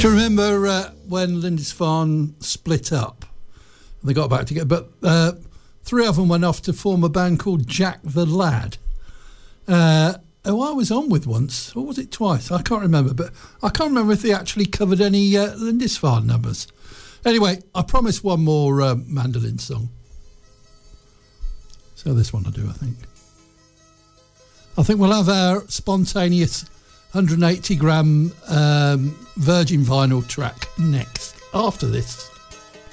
Do you remember when Lindisfarne split up? They got back together, but three of them went off to form a band called Jack the Lad, who I was on with once, or was it twice? I can't remember, but I can't remember if they actually covered any Lindisfarne numbers. Anyway, I promised one more mandolin song. So this one I'll do, I think. I think we'll have our spontaneous 180 gram virgin vinyl track next, after this.